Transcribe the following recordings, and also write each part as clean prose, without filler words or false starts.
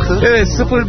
Evet,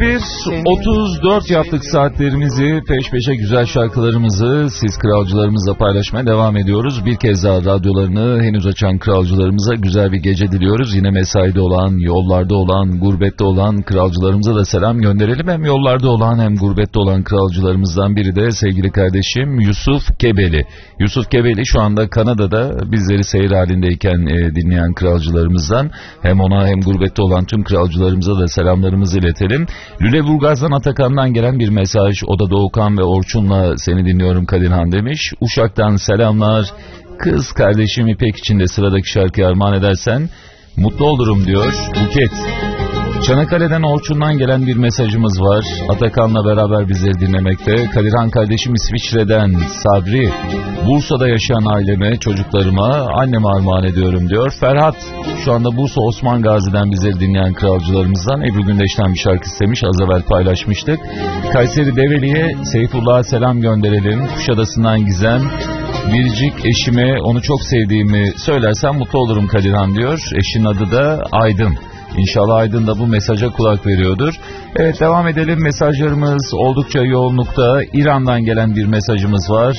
01.34 yaptık saatlerimizi, peş peşe güzel şarkılarımızı siz kralcılarımızla paylaşmaya devam ediyoruz. Bir kez daha radyolarını henüz açan kralcılarımıza güzel bir gece diliyoruz. Yine mesaide olan, yollarda olan, gurbette olan kralcılarımıza da selam gönderelim. Hem yollarda olan hem gurbette olan kralcılarımızdan biri de sevgili kardeşim Yusuf Kebeli. Yusuf Kebeli şu anda Kanada'da, bizleri seyir halindeyken dinleyen kralcılarımızdan. Hem ona hem gurbette olan tüm kralcılarımıza da selamlarımızı iletelim. Lüleburgaz'dan Atakan'dan gelen bir mesaj. O da Doğukan ve Orçun'la seni dinliyorum Kadirhan demiş. Uşak'tan selamlar. Kız kardeşim İpek için de sıradaki şarkıyı armağan edersen mutlu olurum diyor Buket. Çanakkale'den Orçun'dan gelen bir mesajımız var. Atakan'la beraber bizleri dinlemekte. Kadirhan kardeşim İsviçre'den Sabri. Bursa'da yaşayan aileme, çocuklarıma, anneme armağan ediyorum diyor. Ferhat şu anda Bursa Osman Gazi'den bizleri dinleyen kralcılarımızdan Ebru Gündeş'ten bir şarkı istemiş. Az evvel paylaşmıştık. Kayseri Develi'ye Seyfullah'a selam gönderelim. Kuşadası'ndan Gizem. Biricik eşime onu çok sevdiğimi söylersem mutlu olurum Kadirhan diyor. Eşinin adı da Aydın. İnşallah Aydın da bu mesaja kulak veriyordur. Evet, devam edelim. Mesajlarımız oldukça yoğunlukta. İran'dan gelen bir mesajımız var.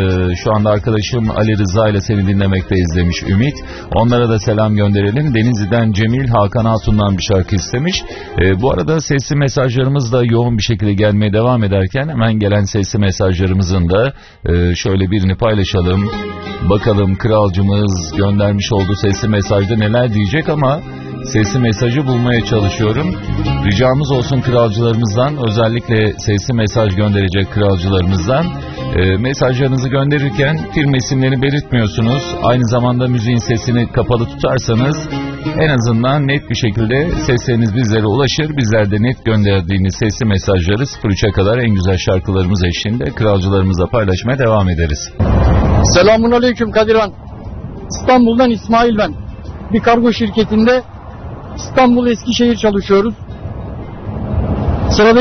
Şu anda arkadaşım Ali Rıza ile seni dinlemekteyiz demiş Ümit. Onlara da selam gönderelim. Denizli'den Cemil Hakan Hatun'dan bir şarkı istemiş. Bu arada sesli mesajlarımız da yoğun bir şekilde gelmeye devam ederken hemen gelen sesli mesajlarımızın da şöyle birini paylaşalım. Bakalım kralcımız göndermiş olduğu sesli mesajda neler diyecek ama sesli mesajı bulmaya çalışıyorum. Ricamız olsun kralcılarımızdan, özellikle sesli mesaj gönderecek kralcılarımızdan. Mesajlarınızı gönderirken firma isimlerini belirtmiyorsunuz. Aynı zamanda müziğin sesini kapalı tutarsanız en azından net bir şekilde sesleriniz bizlere ulaşır. Bizler de net gönderdiğiniz sesli mesajları 03'e kadar en güzel şarkılarımız eşliğinde kralcılarımızla paylaşmaya devam ederiz. Selamünaleyküm Kadirhan. İstanbul'dan İsmail ben. Bir kargo şirketinde İstanbul Eskişehir çalışıyoruz. Sırada